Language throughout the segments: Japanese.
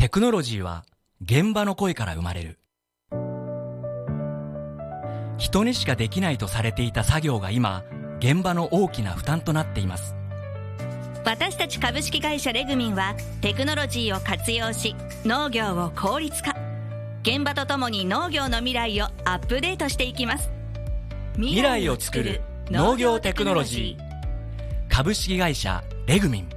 テクノロジーは現場の声から生まれる。人にしかできないとされていた作業が今、現場の大きな負担となっています。 私たち株式会社レグミンはテクノロジーを活用し、農業を効率化、現場とともに農業の未来をアップデートしていきます。 未来を作る農業テクノロジー。株式会社レグミン。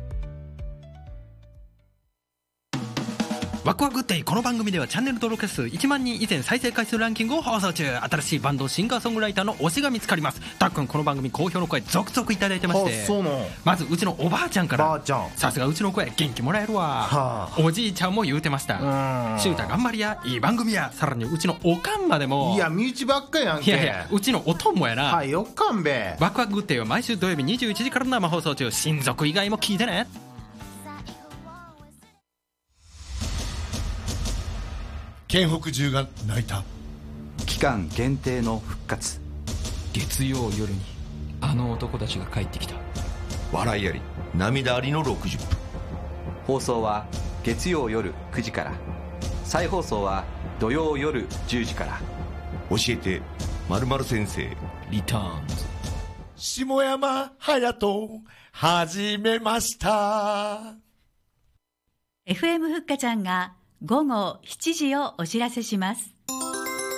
ワクワクってこの番組ではチャンネル登録者数1万人以前再生回数ランキングを放送中。新しいバンドシンガーソングライターの推しが見つかります。たっくん、この番組好評の声続々いただいてまして、 そうなの。 まずうちのおばあちゃんから、 ばあちゃん、 さすがうちの声元気もらえるわ、 はあ、 おじいちゃんも言うてました。シュータ頑張りや、いい番組や。さらにうちのおかんまでも。 いや身内ばっかやんけ。 いやいや、うちのおとんもやな。 はい、よっかんべ。 ワクワクグッデイは毎週土曜日21時から生放送中。親族以外も聞いてね。 県北中が泣いた。 期間限定の復活。 月曜夜にあの男たちが帰ってきた。 笑いあり涙ありの60分。 放送は月曜夜9時から、再放送は土曜夜10時から。 教えて〇〇先生。 リターンズ。 下山隼人始めました。 FM ふっかちゃんが午後7時をお知らせします。